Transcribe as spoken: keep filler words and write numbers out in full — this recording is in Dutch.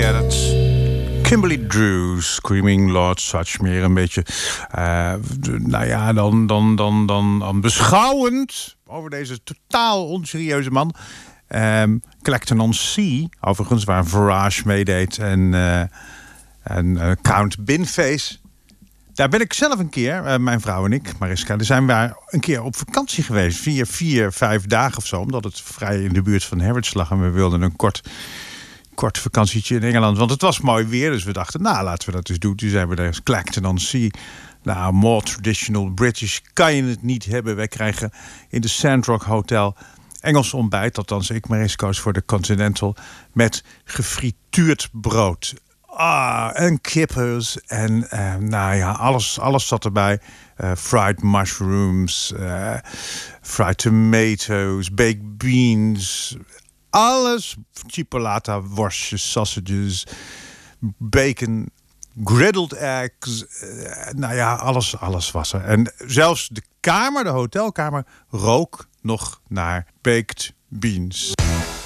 Get It. Kimberly Drew, Screaming Lord Such, meer een beetje, uh, nou ja, dan, dan, dan, dan, dan beschouwend over deze totaal onserieuze man. Um, Clacton on Sea, overigens, waar Farage meedeed en, uh, en uh, Count Binface. Daar ben ik zelf een keer, uh, mijn vrouw en ik, Mariska, daar zijn we een keer op vakantie geweest. Vier, vier, vijf dagen of zo, omdat het vrij in de buurt van Harwich lag. En we wilden een kort, kort vakantietje in Engeland, want het was mooi weer. Dus we dachten, nou, laten we dat eens doen. Toen zijn we daar, Clacton on Sea. Nou, more traditional British kan je het niet hebben. Wij krijgen in de Sandrock Hotel Engels ontbijt, althans ik, Mariska koos voor de Continental, met gefrituurd brood. Ah, en kippers en uh, nou ja, alles, alles zat erbij. Uh, fried mushrooms, uh, fried tomatoes, baked beans. Alles. Chipolata, worstjes, sausages, bacon, griddled eggs. Uh, nou ja, alles, alles was er. En zelfs de kamer, de hotelkamer, rook nog naar baked beans.